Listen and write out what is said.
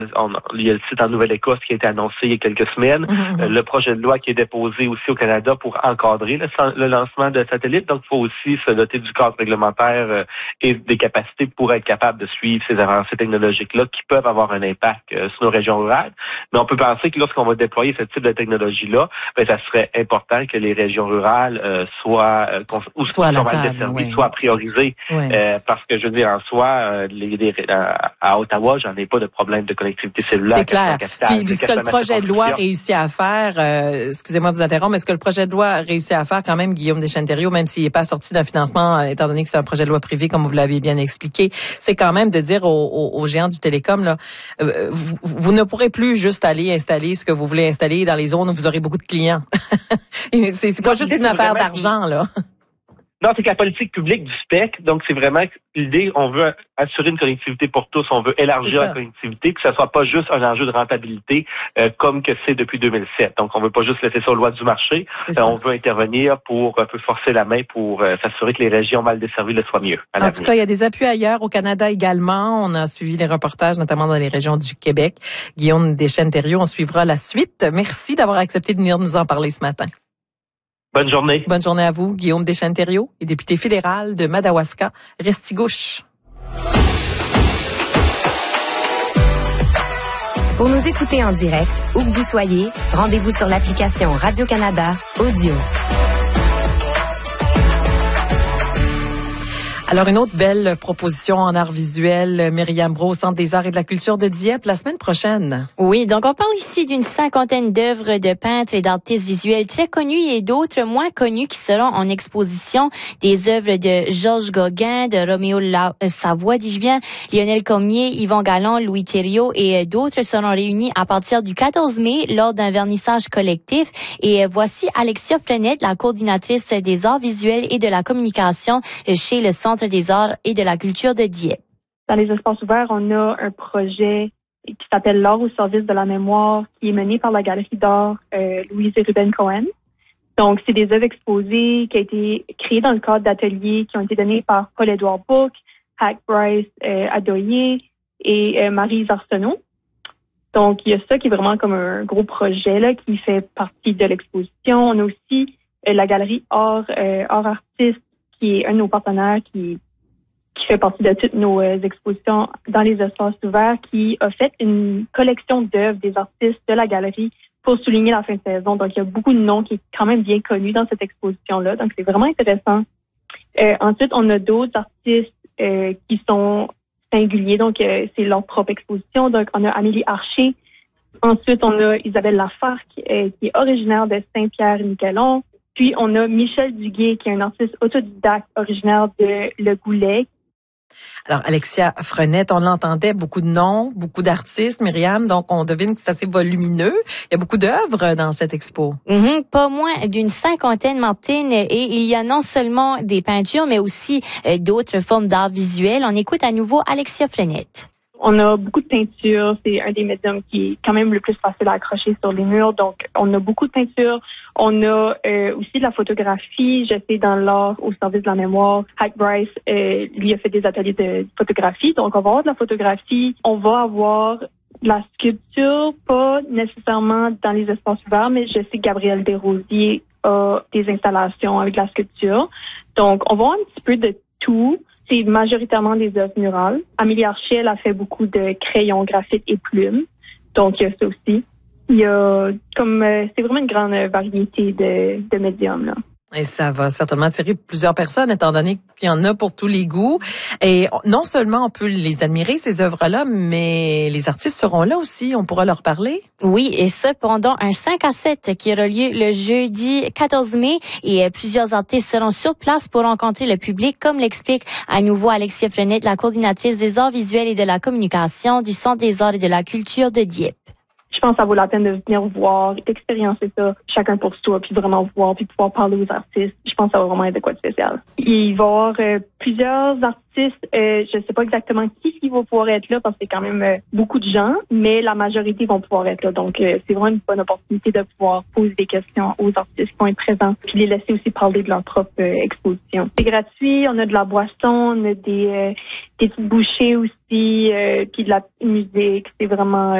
Il y a le site en Nouvelle-Écosse qui a été annoncé il y a quelques semaines. Le projet de loi qui est déposé aussi au Canada pour encadrer le lancement de satellites. Donc, il faut aussi se doter du cadre réglementaire et des capacités pour être capable de suivre ces avancées technologiques-là qui peuvent avoir un impact sur nos régions rurales. Mais on peut penser que lorsqu'on va déployer ce type de technologie-là, ça serait important que les régions rurales soient priorisées. Parce que, je veux dire, en soi, à Ottawa, j'en ai pas de problème de connectivité cellulaire. C'est clair. Puis ce que le projet de loi réussit à faire, excusez-moi de vous interrompre, mais ce que le projet de loi réussit à faire quand même, Guillaume Deschênes-Thériault, même s'il n'est pas sorti d'un financement, étant donné que c'est un projet de loi privé, comme vous l'avez bien expliqué, c'est quand même de dire aux géants du télécom, là, vous ne pourrez plus juste aller installer ce que vous voulez installer dans les zones où vous aurez beaucoup de clients. c'est pas juste une affaire d'argent, là. Non, c'est que la politique publique du SPEC, donc c'est vraiment l'idée, on veut assurer une connectivité pour tous, on veut élargir la connectivité, que ce soit pas juste un enjeu de rentabilité comme que c'est depuis 2007. Donc, on veut pas juste laisser ça aux lois du marché, on veut intervenir pour un peu forcer la main pour s'assurer que les régions mal desservies le soient mieux. En tout cas, il y a des appuis ailleurs, au Canada également. On a suivi les reportages, notamment dans les régions du Québec. Guillaume Deschênes-Thériault, on suivra la suite. Merci d'avoir accepté de venir nous en parler ce matin. Bonne journée. Bonne journée à vous, Guillaume Deschênes-Thériault, est député fédéral de Madawaska, Restigouche. Pour nous écouter en direct, où que vous soyez, rendez-vous sur l'application Radio-Canada Audio. Alors, une autre belle proposition en art visuel, Myriam Brault, au Centre des arts et de la culture de Dieppe, la semaine prochaine. Oui, donc on parle ici d'une 50aine d'œuvres de peintres et d'artistes visuels très connus et d'autres moins connus qui seront en exposition. Des œuvres de Georges Gauguin, de Roméo Savoie, dis-je bien, Lionel Cormier, Yvon Galland, Louis Thériault et d'autres seront réunis à partir du 14 mai lors d'un vernissage collectif. Et voici Alexia Frenette, la coordinatrice des arts visuels et de la communication chez le Centre des arts et de la culture de Dieppe. Dans les espaces ouverts, on a un projet qui s'appelle L'art au service de la mémoire, qui est mené par la Galerie d'art Louise et Ruben Cohen. Donc, c'est des œuvres exposées qui ont été créées dans le cadre d'ateliers qui ont été donnés par Paul-Édouard Bouc, Hack Bryce Adoyer et Marie Arsenault. Donc, il y a ça qui est vraiment comme un gros projet là qui fait partie de l'exposition. On a aussi la Galerie Art Artiste, qui est un de nos partenaires qui fait partie de toutes nos expositions dans les espaces ouverts, qui a fait une collection d'œuvres des artistes de la galerie pour souligner la fin de saison. Donc, il y a beaucoup de noms qui sont quand même bien connus dans cette exposition-là. Donc, c'est vraiment intéressant. Ensuite, on a d'autres artistes qui sont singuliers. Donc, c'est leur propre exposition. Donc, on a Amélie Archer. Ensuite, on a Isabelle Lafargue, qui est originaire de Saint-Pierre-et-Miquelon. Puis, on a Michel Duguay, qui est un artiste autodidacte originaire de Le Goulet. Alors, Alexia Frenette, on l'entendait, beaucoup de noms, beaucoup d'artistes, Myriam, donc on devine que c'est assez volumineux. Il y a beaucoup d'œuvres dans cette expo. Pas moins d'une 50aine, Martine, et il y a non seulement des peintures, mais aussi d'autres formes d'art visuel. On écoute à nouveau Alexia Frenette. On a beaucoup de peinture. C'est un des médiums qui est quand même le plus facile à accrocher sur les murs. Donc, on a beaucoup de peinture. On a aussi de la photographie. Je sais, dans l'art au service de la mémoire, Hack Bryce, lui a fait des ateliers de photographie. Donc, on va avoir de la photographie. On va avoir de la sculpture, pas nécessairement dans les espaces ouverts, mais je sais que Gabriel Desrosiers a des installations avec la sculpture. Donc, on va avoir un petit peu de tout. C'est majoritairement des œuvres murales. Amélie Archer, elle a fait beaucoup de crayons, graphites et plumes. Donc, il y a ça aussi. Il y a c'est vraiment une grande variété de médiums, là. Et ça va certainement attirer plusieurs personnes, étant donné qu'il y en a pour tous les goûts. Et non seulement on peut les admirer, ces œuvres-là, mais les artistes seront là aussi. On pourra leur parler. Oui, et ça pendant un 5 à 7 qui aura lieu le jeudi 14 mai. Et plusieurs artistes seront sur place pour rencontrer le public, comme l'explique à nouveau Alexia Frenette, la coordinatrice des arts visuels et de la communication du Centre des arts et de la culture de Dieppe. Je pense que ça vaut la peine de venir voir, d'expériencer ça, chacun pour soi, puis vraiment voir, puis pouvoir parler aux artistes. Je pense que ça va vraiment être de quoi de spécial. Il va y avoir plusieurs artistes, je sais pas exactement qui va pouvoir être là, parce que c'est quand même beaucoup de gens, mais la majorité vont pouvoir être là. Donc, c'est vraiment une bonne opportunité de pouvoir poser des questions aux artistes qui vont être présents, puis les laisser aussi parler de leur propre exposition. C'est gratuit, on a de la boisson, on a des petites bouchées aussi, puis de la musique. C'est vraiment